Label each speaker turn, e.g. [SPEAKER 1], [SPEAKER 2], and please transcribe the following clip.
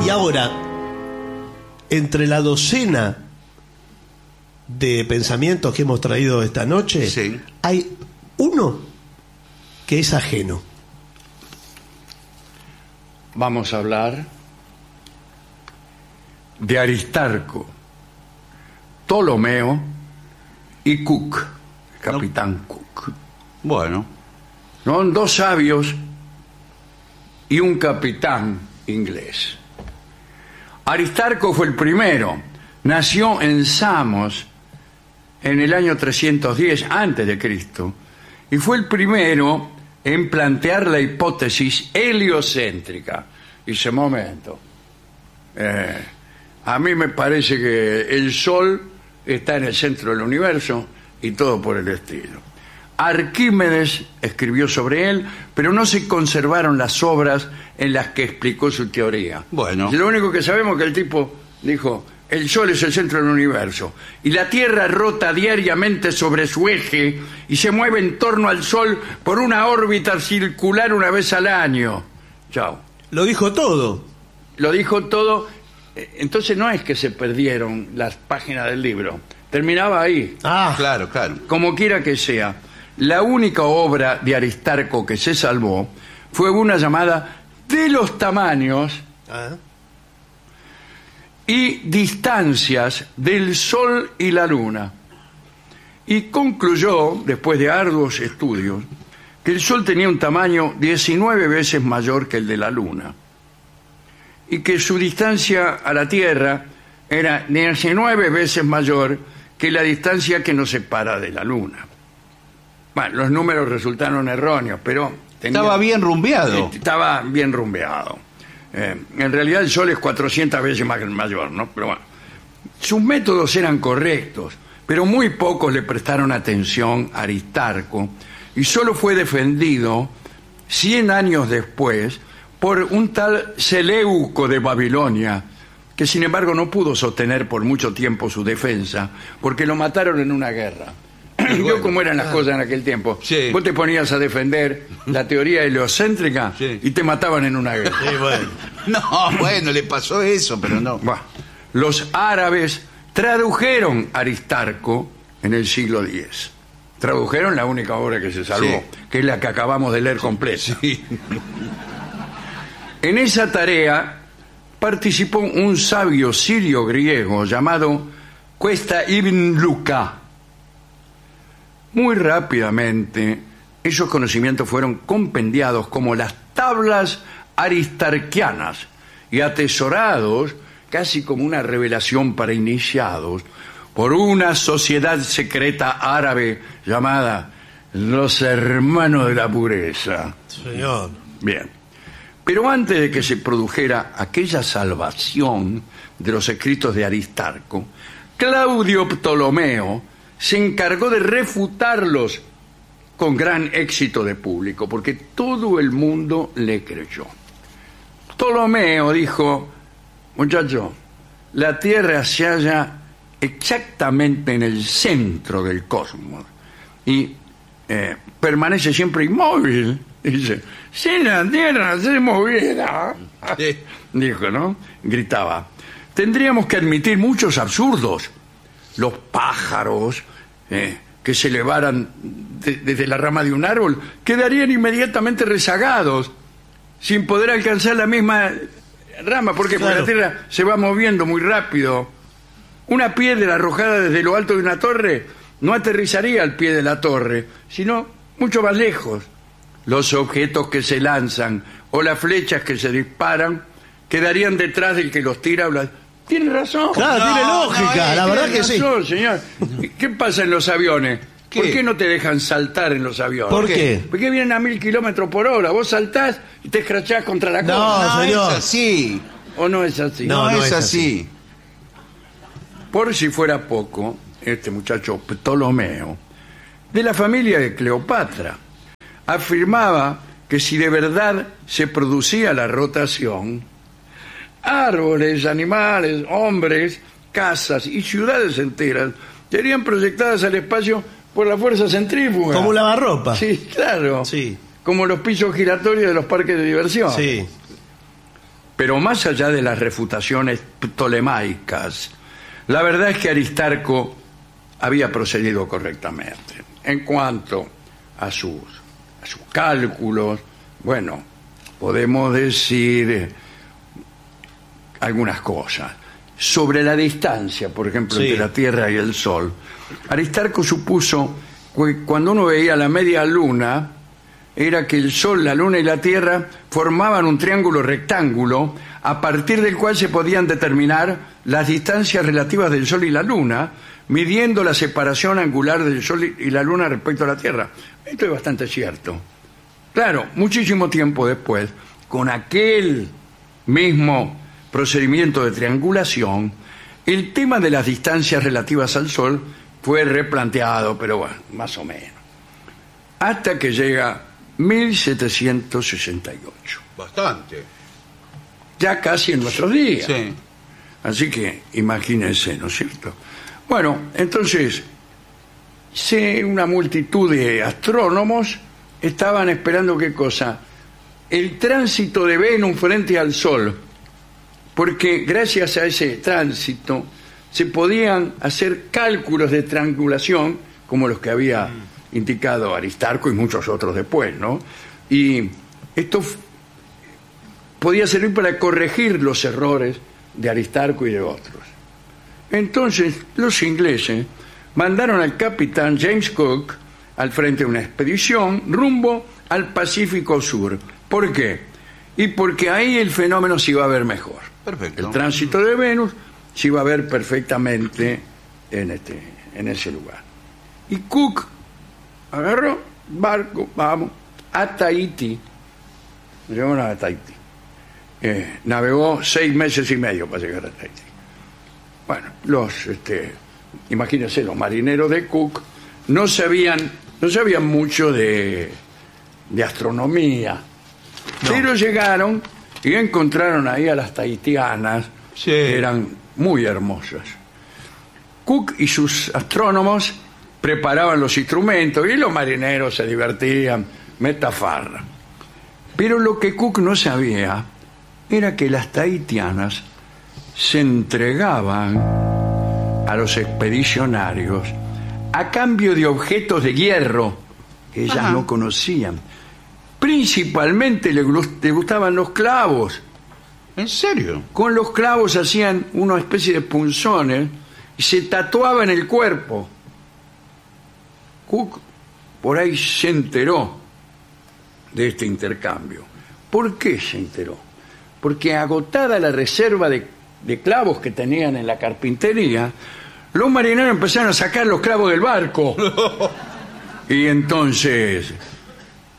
[SPEAKER 1] ahora, entre la docena de pensamientos que hemos traído esta noche,
[SPEAKER 2] Sí.
[SPEAKER 1] hay uno que es ajeno.
[SPEAKER 2] Vamos a hablar de Aristarco, Ptolomeo y Cook, capitán Cook.
[SPEAKER 3] Bueno,
[SPEAKER 2] Son dos sabios y un capitán inglés. Aristarco fue el primero. Nació en Samos en el año 310 antes de Cristo y fue el primero en plantear la hipótesis heliocéntrica. Dice, momento, a mí me parece que el Sol está en el centro del universo y todo por el estilo. Arquímedes escribió sobre él, pero no se conservaron las obras en las que explicó su teoría.
[SPEAKER 3] Bueno.
[SPEAKER 2] Lo único que sabemos es que el tipo dijo, el Sol es el centro del universo y la Tierra rota diariamente sobre su eje y se mueve en torno al Sol por una órbita circular una vez al año. Chao.
[SPEAKER 1] Lo dijo todo.
[SPEAKER 2] Lo dijo todo. Entonces no es que se perdieron las páginas del libro. Terminaba ahí.
[SPEAKER 1] Ah,
[SPEAKER 3] claro, claro.
[SPEAKER 2] Como quiera que sea, la única obra de Aristarco que se salvó fue una llamada De los tamaños
[SPEAKER 1] ah.
[SPEAKER 2] y distancias del Sol y la Luna. Y concluyó, después de arduos estudios, que el Sol tenía un tamaño 19 veces mayor que el de la Luna y que su distancia a la Tierra era 19 veces mayor que la distancia que nos separa de la Luna. Bueno, los números resultaron erróneos, pero
[SPEAKER 3] Estaba bien rumbeado.
[SPEAKER 2] estaba bien rumbeado. En realidad el Sol es 400 veces más mayor, ¿no? Pero bueno, sus métodos eran correctos, pero muy pocos le prestaron atención a Aristarco y solo fue defendido 100 años después por un tal Seleuco de Babilonia, que sin embargo no pudo sostener por mucho tiempo su defensa porque lo mataron en una guerra. Vio cómo eran las cosas en aquel tiempo.
[SPEAKER 3] Sí.
[SPEAKER 2] Vos te ponías a defender la teoría heliocéntrica
[SPEAKER 3] Sí.
[SPEAKER 2] y te mataban en una guerra.
[SPEAKER 1] Sí, bueno.
[SPEAKER 3] No, bueno, le pasó eso, pero no.
[SPEAKER 2] Bueno, los árabes tradujeron Aristarco en el siglo X. Tradujeron la única obra que se salvó,
[SPEAKER 3] Sí.
[SPEAKER 2] que es la que acabamos de leer completa.
[SPEAKER 3] Sí.
[SPEAKER 2] En esa tarea participó un sabio sirio griego llamado Cuesta ibn Luca. Muy rápidamente, esos conocimientos fueron compendiados como las tablas aristarquianas y atesorados, casi como una revelación para iniciados, por una sociedad secreta árabe llamada los Hermanos de la Pureza.
[SPEAKER 1] Señor.
[SPEAKER 2] Bien. Pero antes de que se produjera aquella salvación de los escritos de Aristarco, Claudio Ptolomeo se encargó de refutarlos con gran éxito de público, porque todo el mundo le creyó. Ptolomeo dijo, muchacho, la Tierra se halla exactamente en el centro del cosmos y permanece siempre inmóvil. Dice, si la Tierra se moviera,
[SPEAKER 3] Sí.
[SPEAKER 2] dijo, ¿no? Gritaba. Tendríamos que admitir muchos absurdos. Los pájaros que se elevaran desde la rama de un árbol quedarían inmediatamente rezagados, sin poder alcanzar la misma rama. ¿Por qué? Porque
[SPEAKER 1] Claro.
[SPEAKER 2] la Tierra se va moviendo muy rápido. Una piedra arrojada desde lo alto de una torre no aterrizaría al pie de la torre, sino mucho más lejos. Los objetos que se lanzan o las flechas que se disparan quedarían detrás del que los tira. Tiene razón.
[SPEAKER 1] Claro,
[SPEAKER 3] No,
[SPEAKER 1] tiene
[SPEAKER 3] no,
[SPEAKER 1] lógica, la
[SPEAKER 3] tiene
[SPEAKER 1] verdad que sí.
[SPEAKER 2] razón, señor. ¿Qué pasa en los aviones?
[SPEAKER 3] ¿Qué?
[SPEAKER 2] ¿Por qué no te dejan saltar en los aviones?
[SPEAKER 1] ¿Por qué?
[SPEAKER 2] Porque vienen a 1000 kilómetros por hora. Vos saltás y te escrachás contra la
[SPEAKER 1] No,
[SPEAKER 2] cosa.
[SPEAKER 3] No,
[SPEAKER 1] señor.
[SPEAKER 3] es así.
[SPEAKER 2] ¿O no es así?
[SPEAKER 1] No,
[SPEAKER 3] No,
[SPEAKER 1] no
[SPEAKER 3] es
[SPEAKER 1] es
[SPEAKER 3] así.
[SPEAKER 2] Por si fuera poco, este muchacho Ptolomeo, de la familia de Cleopatra, afirmaba que si de verdad se producía la rotación, árboles, animales, hombres, casas y ciudades enteras serían proyectadas al espacio por la fuerza centrífuga.
[SPEAKER 1] Como un lavarropa.
[SPEAKER 2] Sí, claro.
[SPEAKER 1] Sí.
[SPEAKER 2] Como los pisos giratorios de los parques de diversión.
[SPEAKER 1] Sí.
[SPEAKER 2] Pero más allá de las refutaciones ptolemaicas, la verdad es que Aristarco había procedido correctamente. En cuanto a sus cálculos, bueno, podemos decir algunas cosas. Sobre la distancia, por ejemplo,
[SPEAKER 1] Sí.
[SPEAKER 2] entre la Tierra y el Sol, Aristarco supuso que cuando uno veía la media luna, era que el Sol, la Luna y la Tierra formaban un triángulo rectángulo a partir del cual se podían determinar las distancias relativas del Sol y la Luna, midiendo la separación angular del Sol y la Luna respecto a la Tierra. Esto es bastante cierto. Claro, muchísimo tiempo después, con aquel mismo procedimiento de triangulación, el tema de las distancias relativas al Sol fue replanteado, pero bueno, más o menos. Hasta que llega 1768.
[SPEAKER 3] Bastante.
[SPEAKER 2] Ya casi en nuestros días.
[SPEAKER 3] Sí.
[SPEAKER 2] Así que imagínense, ¿no es cierto? Bueno, entonces, una multitud de astrónomos estaban esperando ¿qué cosa? El tránsito de Venus frente al Sol, porque gracias a ese tránsito se podían hacer cálculos de triangulación, como los que había indicado Aristarco y muchos otros después, ¿no? Y esto podía servir para corregir los errores de Aristarco y de otros. Entonces, los ingleses mandaron al capitán James Cook al frente de una expedición rumbo al Pacífico Sur. ¿Por qué? Y porque ahí el fenómeno se iba a ver mejor.
[SPEAKER 3] Perfecto.
[SPEAKER 2] El tránsito de Venus se iba a ver perfectamente en ese lugar. Y Cook agarró barco, vamos, a Tahití. Llegaron a Tahití. Navegó 6 meses y medio para llegar a Tahití. Bueno, imagínense, los marineros de Cook no sabían mucho de astronomía, pero llegaron y encontraron ahí a las tahitianas,
[SPEAKER 3] Sí.
[SPEAKER 2] que eran muy hermosas. Cook y sus astrónomos preparaban los instrumentos y los marineros se divertían, metafarra. Pero lo que Cook no sabía era que las tahitianas se entregaban a los expedicionarios a cambio de objetos de hierro que ellas
[SPEAKER 3] Ajá.
[SPEAKER 2] no conocían. Principalmente le gustaban los clavos.
[SPEAKER 3] ¿En serio?
[SPEAKER 2] Con los clavos hacían una especie de punzones y se tatuaban el cuerpo. Cook por ahí se enteró de este intercambio. ¿Por qué se enteró? Porque agotada la reserva de clavos que tenían en la carpintería, los marineros empezaron a sacar los clavos del barco. Y entonces